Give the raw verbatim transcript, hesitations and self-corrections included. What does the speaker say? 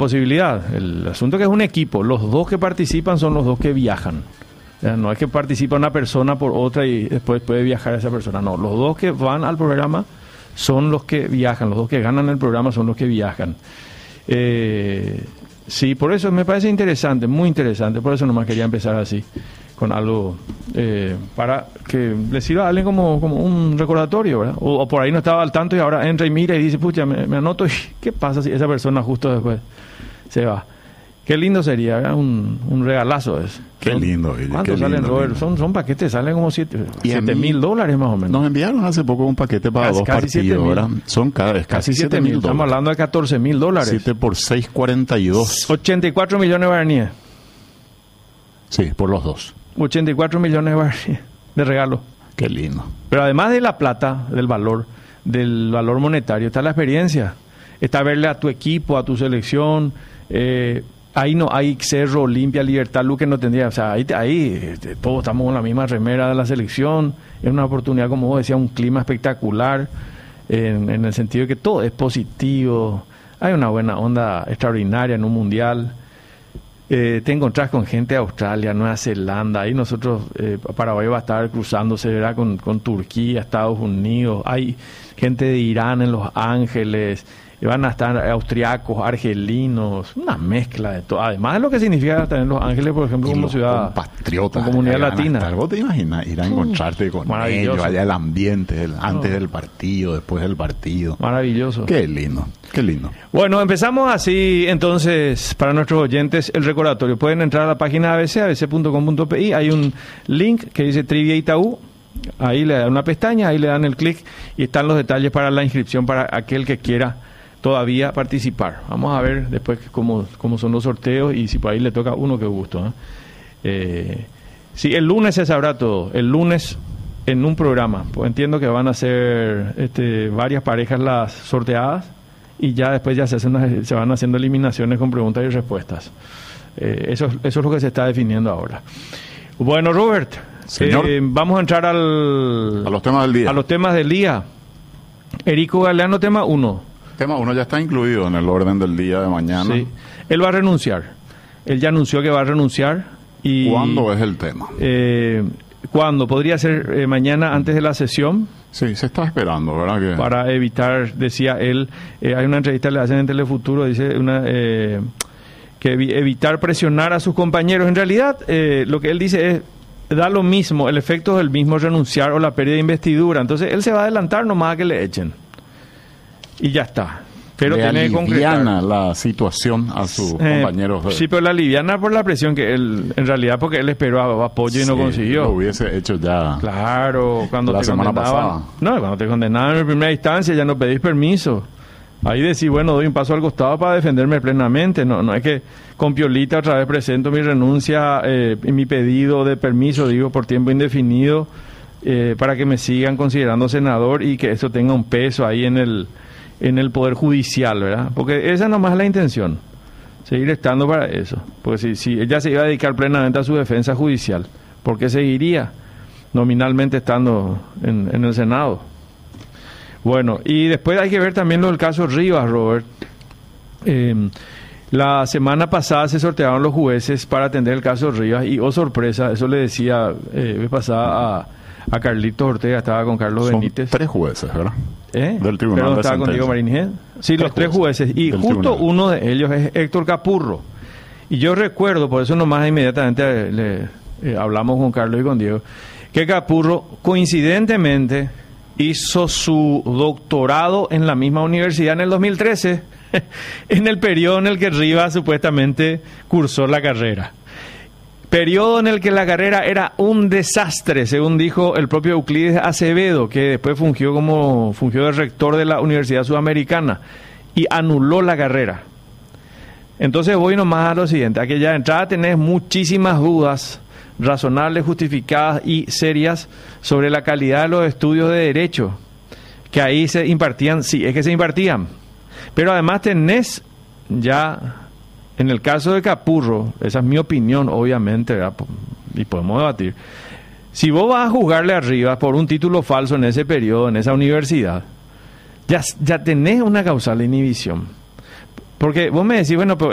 posibilidad. El asunto que es un equipo. Los dos que participan son los dos que viajan. Ya, no es que participa una persona por otra y después puede viajar esa persona. No, los dos que van al programa son los que viajan. Los dos que ganan el programa son los que viajan. Eh, sí, por eso me parece interesante, muy interesante. Por eso nomás quería empezar así, con algo eh, para que le sirva a alguien como, como un recordatorio, ¿verdad? O, o por ahí no estaba al tanto y ahora entra y mira y dice, pucha, me, me anoto y ¿qué pasa si esa persona justo después se va? Qué lindo sería, ¿verdad? Un, un regalazo eso. Qué Son, lindo. ¿Cuánto qué salen, lindo, Robert? lindo. Son, son paquetes, salen como siete mil dólares más o menos. Nos enviaron hace poco un paquete para Casi- dos casi partidos, siete mil. ¿verdad? Son cada vez Casi casi siete siete mil. mil Estamos dólares. hablando de catorce mil dólares. siete por seis, cuarenta y dos. ochenta y cuatro millones de guaraníes. Sí, por los dos. ochenta y cuatro millones de guaraníes de regalo. Qué lindo. Pero además de la plata, del valor, del valor monetario, está la experiencia. Está verle a tu equipo, a tu selección. Eh, ahí no hay Cerro, Olimpia, Libertad, Luque no tendría. O sea, ahí, ahí este, todos estamos con la misma remera de la selección. Es una oportunidad, como vos decías, un clima espectacular. En, en el sentido de que todo es positivo. Hay una buena onda extraordinaria en un mundial. Eh, te encontrás con gente de Australia, Nueva Zelanda, ahí nosotros, eh, Paraguay va a estar cruzándose, ¿verdad? Con, con Turquía, Estados Unidos, hay gente de Irán en Los Ángeles, y van a estar austriacos, argelinos, una mezcla de todo, además de lo que significa estar en Los Ángeles, por ejemplo, Y como los ciudad, compatriotas, como comunidad allá van a latina. estar. ¿Vos te imaginas ir a encontrarte con Maravilloso. ellos, allá el ambiente, el- antes No. del partido, después del partido? Maravilloso. Qué lindo, qué lindo. Bueno, empezamos así entonces para nuestros oyentes el recordatorio. Pueden entrar a la página de A B C, a b c punto com punto p i, hay un link que dice Trivia Itaú, ahí le dan una pestaña, ahí le dan el clic y están los detalles para la inscripción para aquel que quiera todavía participar. Vamos a ver después cómo, cómo son los sorteos y si por ahí le toca uno, que gusto. ¿eh? Eh, sí, el lunes se sabrá todo, el lunes en un programa, pues entiendo que van a ser este, varias parejas las sorteadas y ya después ya se, hacen unas- se van haciendo eliminaciones con preguntas y respuestas. Eh, eso, es- eso es lo que se está definiendo ahora. Bueno, Robert, Señor. eh, vamos a entrar al, A los temas del día. a los temas del día. Erico Galeano, tema uno. Tema uno ya está incluido en el orden del día de mañana. Sí. Él va a renunciar. Él ya anunció que va a renunciar. Y, ¿Cuándo es el tema? Eh, ¿Cuándo? Podría ser eh, mañana antes de la sesión. Sí, se está esperando, ¿verdad? Que Para evitar, decía él, eh, hay una entrevista que le hacen en Telefuturo, dice una, eh, que evi- evitar presionar a sus compañeros. En realidad, eh, lo que él dice es, da lo mismo, el efecto es el mismo, renunciar o la pérdida de investidura. Entonces, él se va a adelantar nomás a que le echen. Y ya está. Pero le tiene que concretar. aliviana la situación a sus Eh, compañeros. de- Sí, pero la liviana por la presión que él, en realidad, porque él esperó a- apoyo y no Sí, consiguió. Lo hubiese hecho ya. Claro, cuando La te semana condenaban. pasada. No, cuando te condenaban en primera instancia ya no pedís permiso. Ahí decís, bueno, doy un paso al costado para defenderme plenamente. No, no es que con piolita otra vez presento mi renuncia eh, y mi pedido de permiso, digo, por tiempo indefinido, eh, para que me sigan considerando senador y que eso tenga un peso ahí en el en el Poder Judicial, ¿verdad? Porque esa nomás es la intención, seguir estando para eso. Porque si, si ella se iba a dedicar plenamente a su defensa judicial, ¿por qué seguiría nominalmente estando en, en el Senado? Bueno, y después hay que ver también lo del caso Rivas, Robert. Eh, la semana pasada se sortearon los jueces para atender el caso Rivas y, oh sorpresa, eso le decía eh, vez pasada a, a Carlitos Ortega, estaba con Carlos Son Benítez. tres jueces, ¿verdad? ¿Eh? Del Tribunal Pero de estaba con Diego Sentencia. Marín. Sí, Tres los tres jueces jueces. Y del justo tribunal. uno de ellos es Héctor Capurro. Y yo recuerdo, por eso nomás inmediatamente le, eh, hablamos con Carlos y con Diego, que Capurro coincidentemente hizo su doctorado en la misma universidad en el dos mil trece, en el periodo en el que Rivas supuestamente cursó la carrera. Periodo en el que la carrera era un desastre, según dijo el propio Euclides Acevedo, que después fungió como fungió de rector de la Universidad Sudamericana y anuló la carrera. Entonces voy nomás a lo siguiente, a que ya de entrada tenés muchísimas dudas razonables, justificadas y serias sobre la calidad de los estudios de Derecho, que ahí se impartían, sí, es que se impartían. Pero además tenés ya... En el caso de Capurro, esa es mi opinión, obviamente, ¿verdad? Y podemos debatir. Si vos vas a juzgarle arriba por un título falso en ese periodo, en esa universidad, ya, ya tenés una causal de inhibición. Porque vos me decís, bueno, pero